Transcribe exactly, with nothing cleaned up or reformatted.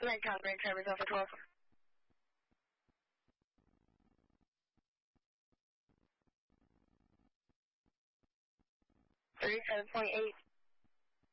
Nighttime, Grand Traverse Alpha twelve. thirty-seven point eight.